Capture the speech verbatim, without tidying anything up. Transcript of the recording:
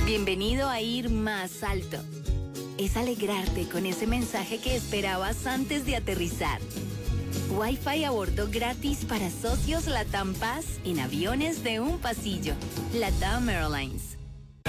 Bienvenido a ir más alto. Es alegrarte con ese mensaje que esperabas antes de aterrizar. Wi-Fi a bordo gratis para socios LATAM Paz en aviones de un pasillo. LATAM Airlines.